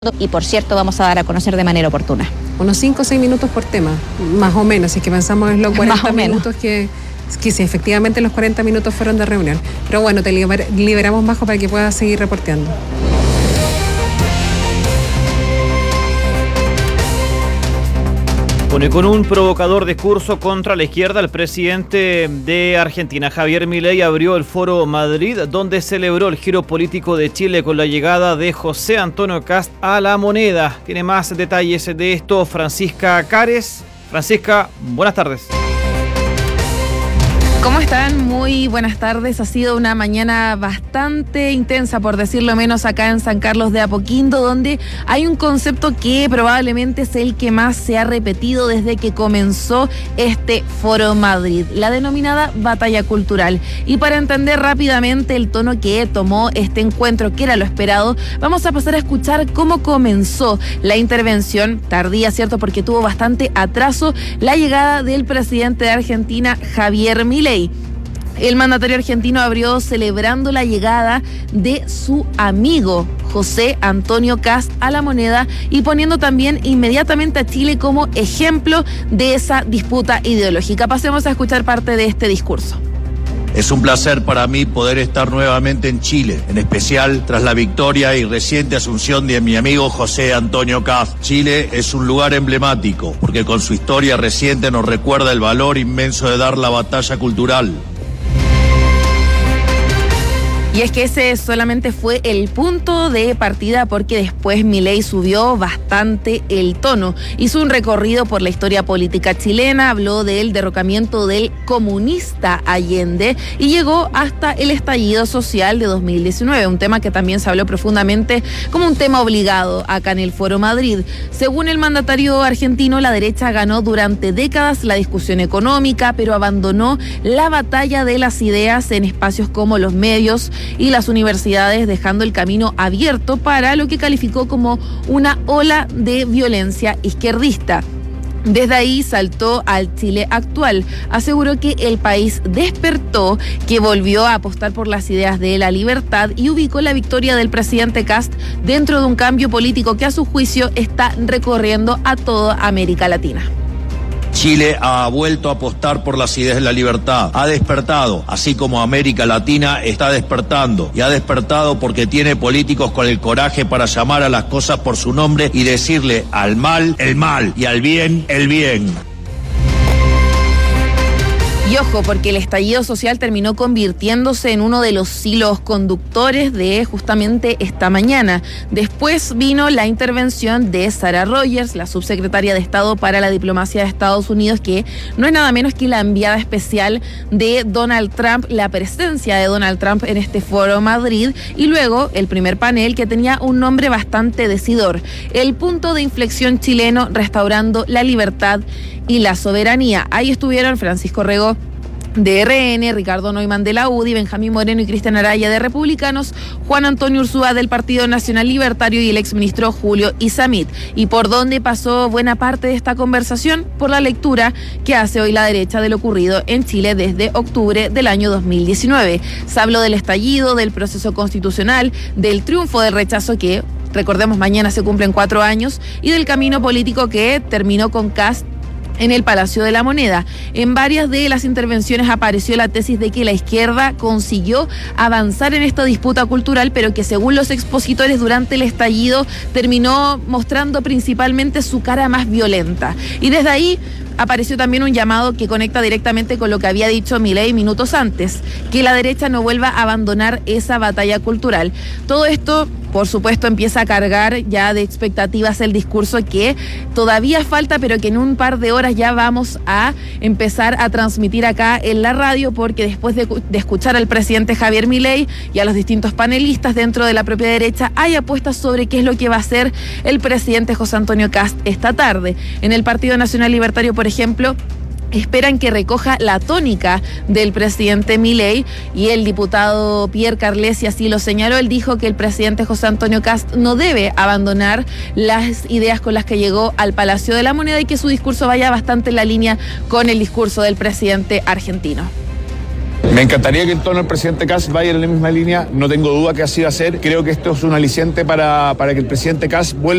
Y por cierto, vamos a dar a conocer de manera oportuna. Unos 5 o 6 minutos por tema, más o menos, si es que pensamos en los 40 minutos que sí, efectivamente los 40 minutos fueron de reunión. Pero bueno, te liberamos, Majo, para que puedas seguir reporteando. Bueno, y con un provocador discurso contra la izquierda, el presidente de Argentina, Javier Milei, abrió el Foro Madrid, donde celebró el giro político de Chile con la llegada de José Antonio Kast a la moneda. Tiene más detalles de esto Francisca Cares. Francisca, buenas tardes. ¿Cómo están? Muy buenas tardes. Ha sido una mañana bastante intensa, por decirlo menos, acá en San Carlos de Apoquindo, donde hay un concepto que probablemente es el que más se ha repetido desde que comenzó este Foro Madrid, la denominada batalla cultural. Y para entender rápidamente el tono que tomó este encuentro, que era lo esperado, vamos a pasar a escuchar cómo comenzó la intervención, tardía, ¿cierto?, porque tuvo bastante atraso, la llegada del presidente de Argentina, Javier Milei. El mandatario argentino abrió celebrando la llegada de su amigo José Antonio Kast a la moneda y poniendo también inmediatamente a Chile como ejemplo de esa disputa ideológica. Pasemos a escuchar parte de este discurso. Es un placer para mí poder estar nuevamente en Chile, en especial tras la victoria y reciente asunción de mi amigo José Antonio Kast. Chile es un lugar emblemático, porque con su historia reciente nos recuerda el valor inmenso de dar la batalla cultural. Y es que ese solamente fue el punto de partida, porque después Milei subió bastante el tono. Hizo un recorrido por la historia política chilena, habló del derrocamiento del comunista Allende y llegó hasta el estallido social de 2019, un tema que también se habló profundamente como un tema obligado acá en el Foro Madrid. Según el mandatario argentino, la derecha ganó durante décadas la discusión económica, pero abandonó la batalla de las ideas en espacios como los medios y las universidades, dejando el camino abierto para lo que calificó como una ola de violencia izquierdista. Desde ahí saltó al Chile actual. Aseguró que el país despertó, que volvió a apostar por las ideas de la libertad y ubicó la victoria del presidente Kast dentro de un cambio político que a su juicio está recorriendo a toda América Latina. Chile ha vuelto a apostar por las ideas de la libertad, ha despertado, así como América Latina está despertando, y ha despertado porque tiene políticos con el coraje para llamar a las cosas por su nombre y decirle al mal, el mal, y al bien, el bien. Y ojo, porque el estallido social terminó convirtiéndose en uno de los hilos conductores de justamente esta mañana. Después vino la intervención de Sarah Rogers, la subsecretaria de Estado para la Diplomacia de Estados Unidos, que no es nada menos que la enviada especial de Donald Trump, la presencia de Donald Trump en este Foro Madrid, y luego el primer panel, que tenía un nombre bastante decidor: el punto de inflexión chileno, restaurando la libertad y la soberanía. Ahí estuvieron Francisco Rego de RN, Ricardo Neumann de la UDI, Benjamín Moreno y Cristian Araya de Republicanos, Juan Antonio Urzúa del Partido Nacional Libertario y el exministro Julio Isamit. ¿Y por dónde pasó buena parte de esta conversación? Por la lectura que hace hoy la derecha de lo ocurrido en Chile desde octubre del año 2019. Se habló del estallido, del proceso constitucional, del triunfo del rechazo que, recordemos, mañana se cumplen 4 años, y del camino político que terminó con Kast en el Palacio de la Moneda. En varias de las intervenciones apareció la tesis de que la izquierda consiguió avanzar en esta disputa cultural, pero que según los expositores durante el estallido terminó mostrando principalmente su cara más violenta. Y desde ahí apareció también un llamado que conecta directamente con lo que había dicho Milei minutos antes, que la derecha no vuelva a abandonar esa batalla cultural. Todo esto, por supuesto, empieza a cargar ya de expectativas el discurso que todavía falta, pero que en un par de horas ya vamos a empezar a transmitir acá en la radio, porque después de escuchar al presidente Javier Milei y a los distintos panelistas dentro de la propia derecha, hay apuestas sobre qué es lo que va a hacer el presidente José Antonio Kast esta tarde. En el Partido Nacional Libertario, por ejemplo, esperan que recoja la tónica del presidente Milei, y el diputado Pierre Carlesi así lo señaló. Él dijo que el presidente José Antonio Kast no debe abandonar las ideas con las que llegó al Palacio de la Moneda y que su discurso vaya bastante en la línea con el discurso del presidente argentino. Me encantaría que el tono del presidente Kast vaya en la misma línea, no tengo duda que así va a ser. Creo que esto es un aliciente para que el presidente Kast vuelva